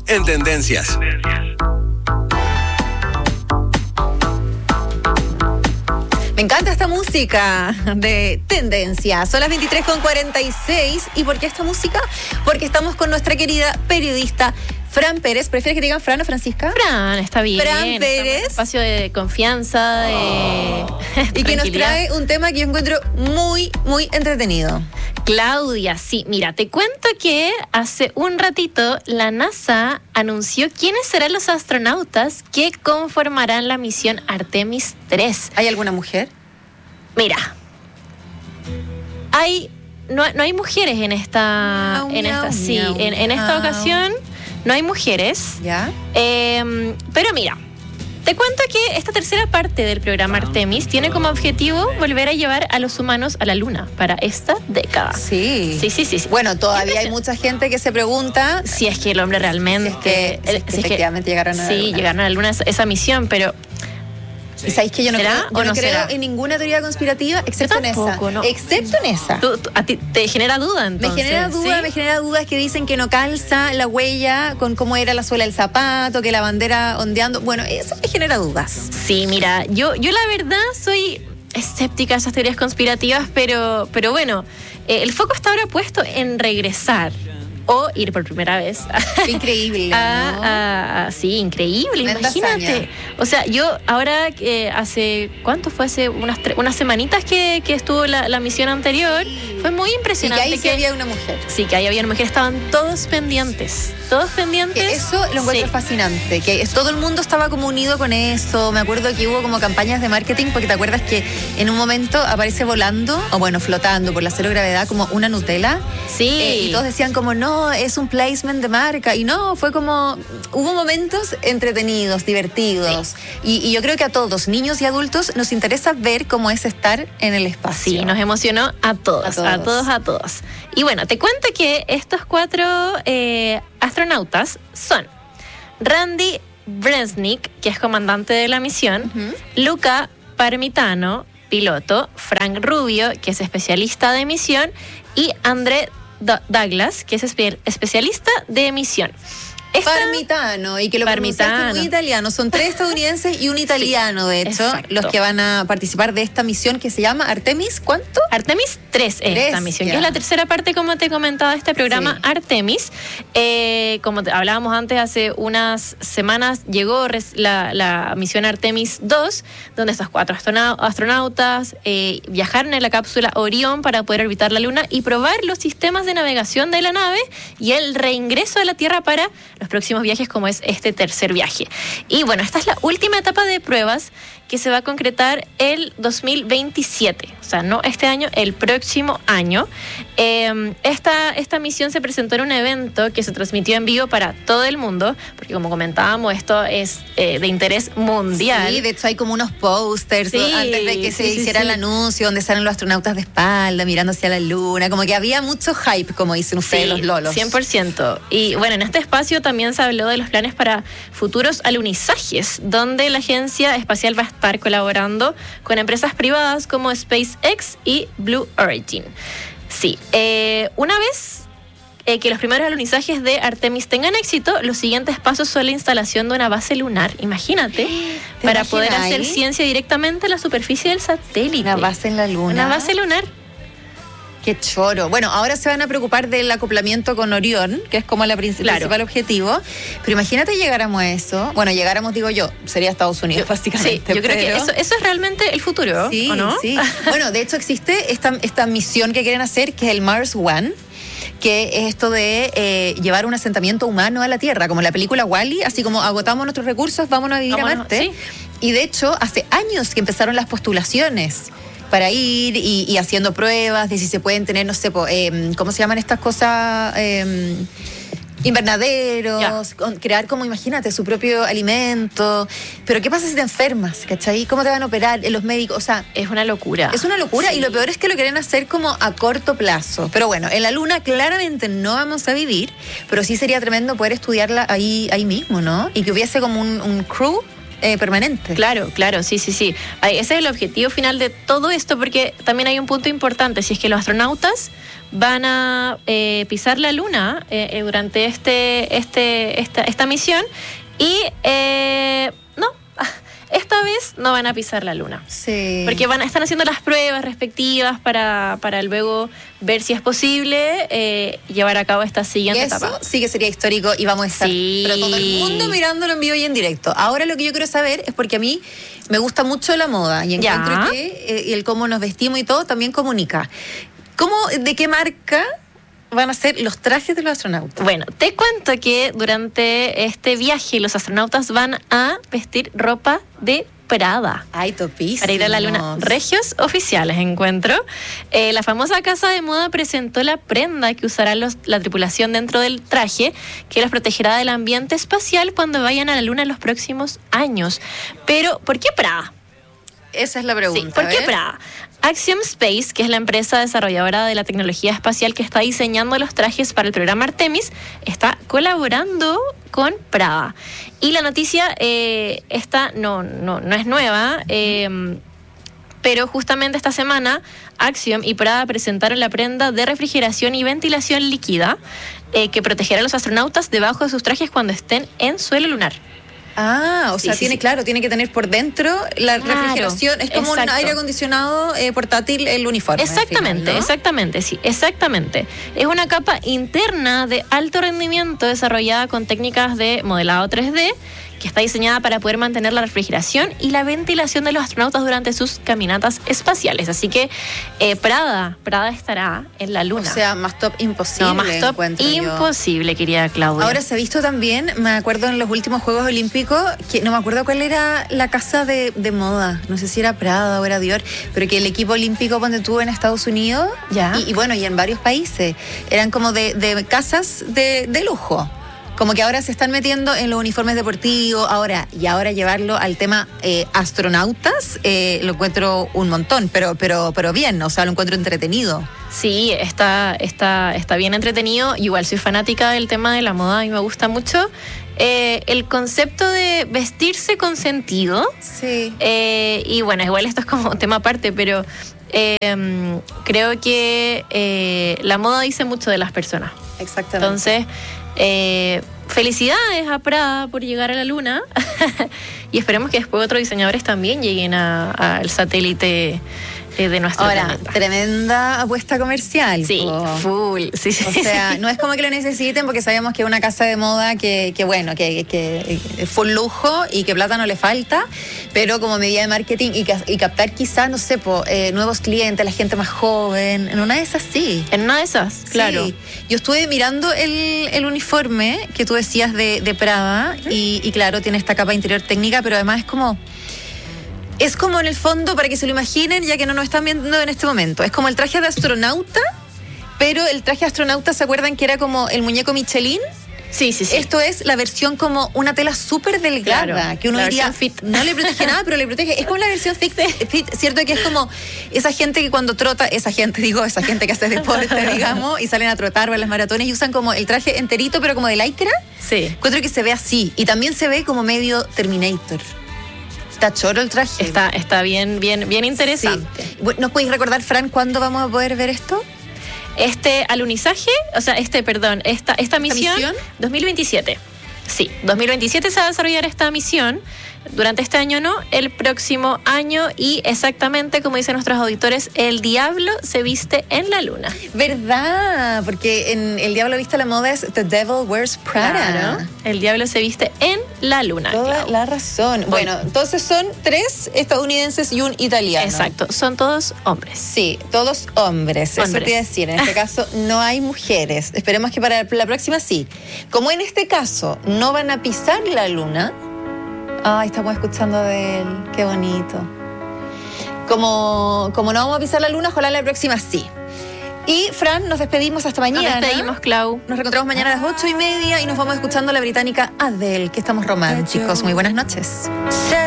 en Tendencias. Me encanta esta música de Tendencias. Son las 23:46. ¿Y por qué esta música? Porque estamos con nuestra querida periodista Fran Pérez. ¿Prefieres que digan Fran o Francisca? Fran, está bien. Fran Pérez. Un espacio de confianza, y que nos trae un tema que yo encuentro muy, muy entretenido. Claudia, sí, mira, te cuento que hace un ratito la NASA anunció quiénes serán los astronautas que conformarán la misión Artemis 3. ¿Hay alguna mujer? Mira, no hay mujeres en esta, en esta ocasión no hay mujeres. ¿Ya? Pero mira, te cuento que esta tercera parte del programa Artemis tiene como objetivo volver a llevar a los humanos a la Luna para esta década. Sí. Sí. Bueno, todavía hay mucha gente que se pregunta si es que el hombre realmente... si es que efectivamente llegaron a la Luna. Sí, llegaron a la Luna esa misión, pero... Y sabéis que yo no creo en ninguna teoría conspirativa, excepto en esa. ¿No? Excepto en esa. ¿A ti te genera duda entonces? Me genera dudas que dicen que no calza la huella con cómo era la suela del zapato, que la bandera ondeando. Bueno, eso me genera dudas. Sí, mira, yo la verdad soy escéptica a esas teorías conspirativas, pero bueno, el foco está ahora puesto en regresar. O ir por primera vez. Qué increíble, ¿no? Sí, increíble, imagínate. O sea, yo ahora, hace unas semanitas que estuvo la misión anterior, fue muy impresionante. Y que ahí sí había una mujer. Sí, que ahí había una mujer, estaban todos pendientes. Que eso lo encuentro fascinante, que todo el mundo estaba como unido con eso. Me acuerdo que hubo como campañas de marketing, porque te acuerdas que en un momento aparece volando, o bueno, flotando por la cero gravedad como una Nutella. Sí. Y todos decían como, no, es un placement de marca. Y no, fue como, hubo momentos entretenidos, divertidos. Sí. Y yo creo que a todos, niños y adultos, nos interesa ver cómo es estar en el espacio. Sí, nos emocionó a todos. Y bueno, te cuento que estos 4 astronautas son Randy Bresnik, que es comandante de la misión, Luca Parmitano, piloto, Frank Rubio, que es especialista de misión, y André Douglas, que es especialista de misión. Parmitano, y que lo pronunciaste muy italiano. Son 3 estadounidenses y un italiano, de hecho, los que van a participar de esta misión que se llama Artemis, ¿cuánto? Artemis 3 es esta misión, que es la tercera parte, como te comentaba, de este programa Artemis. Como hablábamos antes, hace unas semanas llegó la misión Artemis 2, donde estos 4 astronautas viajaron en la cápsula Orión para poder orbitar la Luna y probar los sistemas de navegación de la nave y el reingreso a la Tierra para los próximos viajes, como es este tercer viaje. Y bueno, esta es la última etapa de pruebas que se va a concretar el 2027. O sea, no este año, el próximo año. Esta misión se presentó en un evento que se transmitió en vivo para todo el mundo, porque como comentábamos, esto es de interés mundial. Sí, de hecho hay como unos pósters antes de que se hiciera el anuncio, donde salen los astronautas de espalda, mirando hacia la Luna. Como que había mucho hype, como dicen ustedes, los lolos. 100%. Y bueno, en este espacio también se habló de los planes para futuros alunizajes, donde la Agencia Espacial va a estar colaborando con empresas privadas como SpaceX y Blue Origin. Sí, una vez que los primeros alunizajes de Artemis tengan éxito, los siguientes pasos son la instalación de una base lunar, imagínate, para poder hacer ciencia directamente en la superficie del satélite. Una base en la Luna. Una base lunar. Qué choro. Bueno, ahora se van a preocupar del acoplamiento con Orión, que es como el principal objetivo. Pero imagínate llegáramos a eso. Bueno, digo yo, sería Estados Unidos, básicamente. Sí, yo creo que eso es realmente el futuro, sí, ¿o no? Sí. Bueno, de hecho existe esta misión que quieren hacer, que es el Mars One, que es esto de llevar un asentamiento humano a la Tierra, como en la película Wall-E, así como agotamos nuestros recursos, vámonos a vivir a Marte. Sí. Y de hecho, hace años que empezaron las postulaciones para ir y haciendo pruebas de si se pueden tener, no sé, ¿cómo se llaman estas cosas? Invernaderos, crear como, imagínate, su propio alimento. Pero ¿qué pasa si te enfermas? ¿Cachai? ¿Cómo te van a operar los médicos? O sea, es una locura. Es una locura, sí. Y lo peor es que lo quieren hacer como a corto plazo. Pero bueno, en la Luna claramente no vamos a vivir, pero sí sería tremendo poder estudiarla ahí mismo, ¿no? Y que hubiese como un crew permanente. Claro, sí. Ese es el objetivo final de todo esto, porque también hay un punto importante. Si es que los astronautas van a pisar la luna durante esta misión y esta vez no van a pisar la luna. Sí. Porque están haciendo las pruebas respectivas para luego ver si es posible llevar a cabo esta siguiente etapa. Eso sí que sería histórico y vamos a estar pero todo el mundo mirándolo en vivo y en directo. Ahora lo que yo quiero saber es porque a mí me gusta mucho la moda y encuentro que el cómo nos vestimos y todo también comunica. ¿De qué marca van a ser los trajes de los astronautas? Bueno, te cuento que durante este viaje los astronautas van a vestir ropa de Prada. Ay, topísimo. Para ir a la luna. Regios oficiales encuentro. La famosa casa de moda presentó la prenda que usará la tripulación dentro del traje, que los protegerá del ambiente espacial cuando vayan a la luna en los próximos años. Pero, ¿por qué Prada? Esa es la pregunta. Sí, ¿por qué Prada? Axiom Space, que es la empresa desarrolladora de la tecnología espacial que está diseñando los trajes para el programa Artemis, está colaborando con Prada. Y la noticia esta no es nueva, pero justamente esta semana Axiom y Prada presentaron la prenda de refrigeración y ventilación líquida que protegerá a los astronautas debajo de sus trajes cuando estén en suelo lunar. Sea, tiene que tener por dentro la refrigeración, es como un aire acondicionado portátil el uniforme. Exactamente, final, ¿no? exactamente. Es una capa interna de alto rendimiento desarrollada con técnicas de modelado 3D que está diseñada para poder mantener la refrigeración y la ventilación de los astronautas durante sus caminatas espaciales. Así que Prada estará en la luna. O sea, más top imposible. No, más top imposible, querida Claudia. Ahora se ha visto también, me acuerdo en los últimos Juegos Olímpicos, que no me acuerdo cuál era la casa de moda, no sé si era Prada o era Dior, pero que el equipo olímpico donde estuvo en Estados Unidos y en varios países, eran como de casas de lujo. Como que ahora se están metiendo en los uniformes deportivos, ahora llevarlo al tema astronautas, lo encuentro un montón, pero bien, o sea, lo encuentro entretenido. Sí, está bien entretenido. Igual soy fanática del tema de la moda y me gusta mucho el concepto de vestirse con sentido. Sí. Y bueno, igual esto es como un tema aparte, pero creo que la moda dice mucho de las personas. Exactamente. Entonces, felicidades a Prada por llegar a la luna y esperemos que después otros diseñadores también lleguen al satélite de nuestro planeta. Tremenda apuesta comercial. Sí, full. Sí, o sea, no es como que lo necesiten porque sabemos que es una casa de moda que es full lujo y que plata no le falta, pero como medida de marketing y captar quizás, no sé, nuevos clientes, la gente más joven, en una de esas sí. En una de esas, claro. Sí. Yo estuve mirando el uniforme que tú decías de Prada y claro, tiene esta capa interior técnica, pero además es como en el fondo, para que se lo imaginen, ya que no nos están viendo en este momento, es como el traje de astronauta, pero el traje de astronauta, ¿se acuerdan que era como el muñeco Michelin? Sí. Esto es la versión como una tela súper delgada, claro, que uno diría, no le protege nada, pero le protege. Es como la versión fit, ¿cierto? Que es como esa gente que cuando trota, esa gente que hace deporte, digamos, y salen a trotar o a las maratones y usan como el traje enterito, pero como de lycra. Sí. Encuentro que se ve así, y también se ve como medio Terminator. Está choro el traje. Está bien interesante. Sí. ¿Nos podéis recordar, Fran, cuándo vamos a poder ver esto? Alunizaje, o sea, esta misión 2027. Sí, 2027 se va a desarrollar esta misión. Durante este año no, el próximo año, y exactamente como dicen nuestros auditores, el diablo se viste en la luna. ¿Verdad? Porque en El Diablo Viste a la Moda es The Devil Wears Prada. Claro. El diablo se viste en la luna. Toda la razón. Bueno, entonces son 3 estadounidenses y un italiano. Exacto, son todos hombres. Sí, todos hombres. Eso te iba a decir. En este caso no hay mujeres. Esperemos que para la próxima sí. Como en este caso no van a pisar la luna. Ay, estamos escuchando de él. Qué bonito. Como no vamos a pisar la luna, ojalá la próxima sí. Y, Fran, nos despedimos hasta mañana. Nos despedimos, Clau. Nos reencontramos mañana a las 8:30 y nos vamos escuchando la británica Adele, que estamos románticos. Muy buenas noches.